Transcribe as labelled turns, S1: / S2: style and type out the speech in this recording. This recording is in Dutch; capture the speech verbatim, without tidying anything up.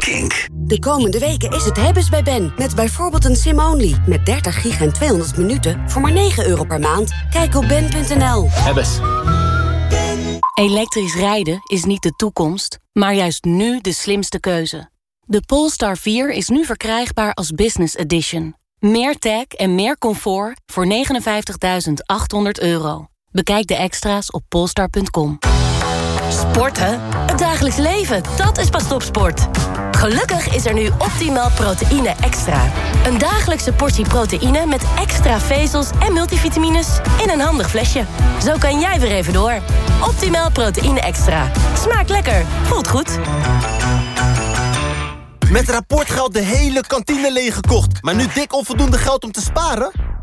S1: Kink.
S2: De komende weken is het hebben's bij Ben. Met bijvoorbeeld een sim-only. Met dertig gig en tweehonderd minuten voor maar negen euro per maand. Kijk op ben punt n l.
S3: Hebbes.
S4: Elektrisch rijden is niet de toekomst, maar juist nu de slimste keuze. De Polestar vier is nu verkrijgbaar als Business Edition. Meer tech en meer comfort voor negenenvijftigduizend achthonderd euro. Bekijk de extra's op polestar punt com.
S5: Sporten? Het dagelijks leven, dat is pas topsport. Gelukkig is er nu Optimal Proteïne Extra. Een dagelijkse portie proteïne met extra vezels en multivitamines in een handig flesje. Zo kan jij weer even door. Optimal Proteïne Extra. Smaakt lekker, voelt goed.
S6: Met rapportgeld de hele kantine leeggekocht. Maar nu dik onvoldoende geld om te sparen?